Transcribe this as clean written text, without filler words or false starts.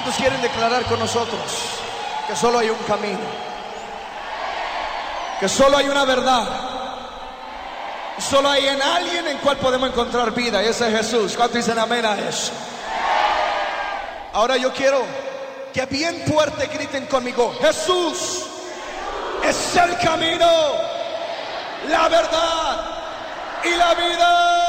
¿Cuántos quieren declarar con nosotros que solo hay un camino? Que solo hay una verdad. Solo hay en alguien en cual podemos encontrar vida, y ese es Jesús. ¿Cuántos dicen amén a eso? Ahora yo quiero que bien fuerte griten conmigo: Jesús es el camino, la verdad y la vida.